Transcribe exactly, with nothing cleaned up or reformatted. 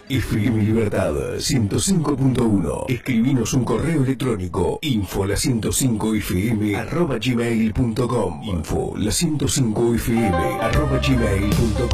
F M Libertad ciento cinco punto uno. Escribinos un correo electrónico info la ciento cinco f m arroba gmail punto com. Info la ciento cinco f m arroba gmail punto com.